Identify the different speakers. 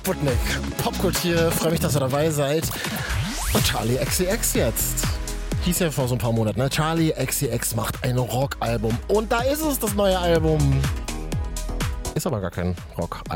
Speaker 1: Sputnik, Popkult hier, freue mich, dass ihr dabei seid. Und Charli XCX jetzt. Hieß ja vor so ein paar Monaten, ne? Charli XCX macht ein Rockalbum. Und da ist es, das neue Album. Ist aber gar kein Rockalbum.